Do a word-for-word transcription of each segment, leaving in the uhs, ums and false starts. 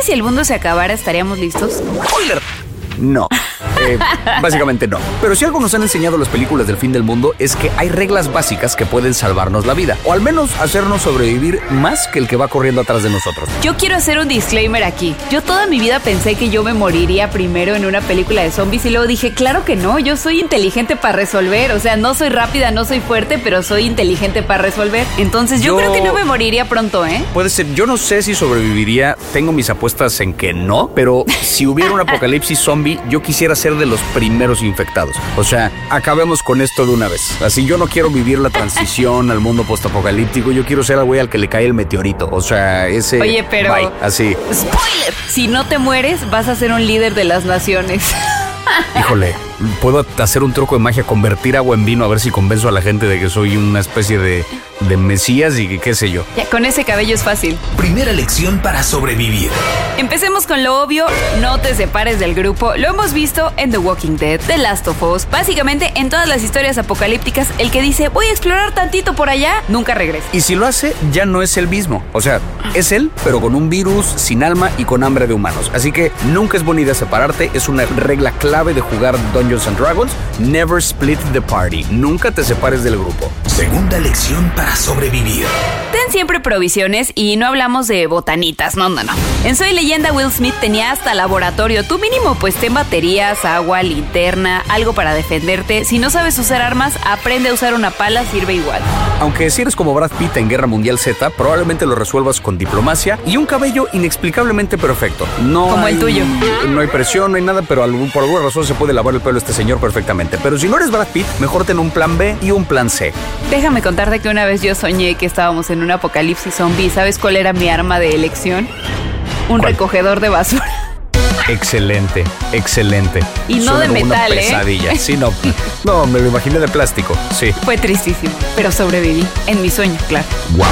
que si el mundo se acabara estaríamos listos? ¡Spoiler! No. Eh, básicamente no. Pero si algo nos han enseñado las películas del fin del mundo es que hay reglas básicas que pueden salvarnos la vida, o al menos hacernos sobrevivir más que el que va corriendo atrás de nosotros. Yo quiero hacer un disclaimer aquí. Yo toda mi vida pensé que yo me moriría primero en una película de zombies y luego dije, claro que no, yo soy inteligente para resolver. O sea, no soy rápida, no soy fuerte, pero soy inteligente para resolver. Entonces yo, yo creo que no me moriría pronto, ¿eh? Puede ser. Yo no sé si sobreviviría. Tengo mis apuestas en que no, pero si hubiera un apocalipsis zombie, yo quisiera ser de los primeros infectados. O sea, acabemos con esto de una vez. Así, yo no quiero vivir la transición al mundo postapocalíptico. Yo quiero ser el güey al que le cae el meteorito. O sea, ese... Oye, pero... Bye, así. ¡Spoiler! Si no te mueres, vas a ser un líder de las naciones. Híjole, puedo hacer un truco de magia, convertir agua en vino, a ver si convenzo a la gente de que soy una especie de, de mesías y que qué sé yo. Ya, con ese cabello es fácil. Primera lección para sobrevivir. Empecemos con lo obvio, no te separes del grupo. Lo hemos visto en The Walking Dead, The Last of Us. Básicamente, en todas las historias apocalípticas, el que dice, voy a explorar tantito por allá, nunca regresa. Y si lo hace, ya no es el mismo. O sea, es él, pero con un virus, sin alma y con hambre de humanos. Así que nunca es buena idea separarte. Es una regla clave de jugar Dungeons and Dragons. Never split the party. Nunca te separes del grupo. Segunda lección para sobrevivir. Ten siempre provisiones y no hablamos de botanitas, no, no, no. En Soy Leyenda, Will Smith tenía hasta laboratorio. Tú mínimo, pues ten baterías, agua, linterna, algo para defenderte. Si no sabes usar armas, aprende a usar una pala, sirve igual. Aunque si eres como Brad Pitt en Guerra Mundial Z, probablemente lo resuelvas con diplomacia y un cabello inexplicablemente perfecto. No como hay, el tuyo. No hay presión, no hay nada, pero algún, por alguna razón se puede lavar el pelo a este señor perfectamente. Pero si no eres Brad Pitt, mejor ten un plan B y un plan C. Déjame contarte que una vez yo soñé que estábamos en un apocalipsis zombie. ¿Sabes cuál era mi arma de elección? Un ¿Cuál? Recogedor de basura. Excelente, excelente. Y no Suena de metal, una pesadilla. ¿eh? Sí, no, no, me lo imaginé de plástico, sí. Fue tristísimo, pero sobreviví. En mi sueño, claro. Wow.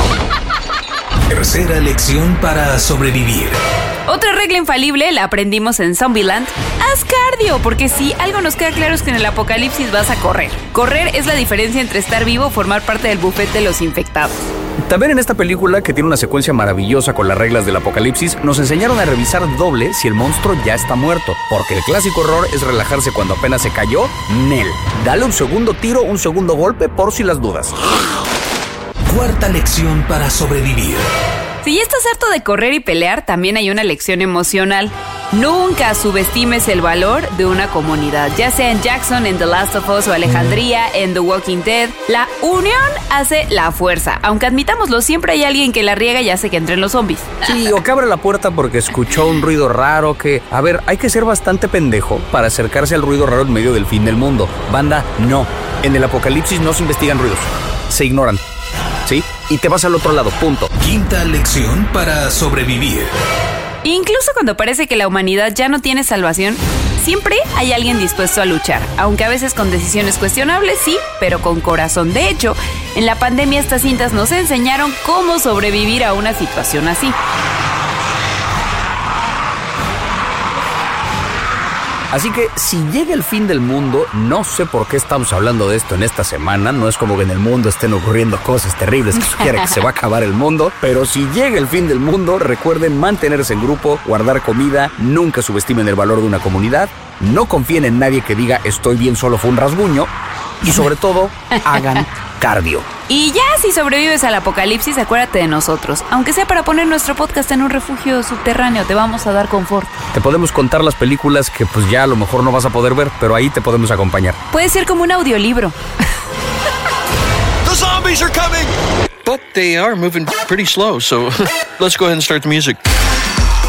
Tercera lección para sobrevivir. Otra regla infalible la aprendimos en Zombieland. Haz cardio, porque si algo nos queda claro es que en el apocalipsis vas a correr. Correr es la diferencia entre estar vivo o formar parte del buffet de los infectados. También en esta película, que tiene una secuencia maravillosa con las reglas del apocalipsis, nos enseñaron a revisar doble si el monstruo ya está muerto. Porque el clásico error es relajarse cuando apenas se cayó. Nel. Dale un segundo tiro, un segundo golpe por si las dudas. Cuarta lección para sobrevivir. Si ya estás harto de correr y pelear, también hay una lección emocional. Nunca subestimes el valor de una comunidad, ya sea en Jackson, en The Last of Us o Alejandría, en The Walking Dead. La unión hace la fuerza. Aunque admitámoslo, siempre hay alguien que la riega y hace que entren los zombies. Sí, o que abre la puerta porque escuchó un ruido raro que... A ver, hay que ser bastante pendejo para acercarse al ruido raro en medio del fin del mundo. Banda, no. En el apocalipsis no se investigan ruidos. Se ignoran. ¿Sí? Y te vas al otro lado, punto. Quinta lección para sobrevivir. Incluso cuando parece que la humanidad ya no tiene salvación, siempre hay alguien dispuesto a luchar. Aunque a veces con decisiones cuestionables, sí, pero con corazón. De hecho, en la pandemia estas cintas nos enseñaron cómo sobrevivir a una situación así. Así que si llega el fin del mundo, no sé por qué estamos hablando de esto en esta semana, no es como que en el mundo estén ocurriendo cosas terribles que sugieren que se va a acabar el mundo, pero si llega el fin del mundo, recuerden mantenerse en grupo, guardar comida, nunca subestimen el valor de una comunidad, no confíen en nadie que diga estoy bien, solo fue un rasguño, y sobre todo, hagan cardio. Y ya si sobrevives al apocalipsis, acuérdate de nosotros. Aunque sea para poner nuestro podcast en un refugio subterráneo, te vamos a dar confort. Te podemos contar las películas que pues ya a lo mejor no vas a poder ver, pero ahí te podemos acompañar. Puede ser como un audiolibro. The zombies are coming! But they are moving pretty slow, so let's go ahead and start the music.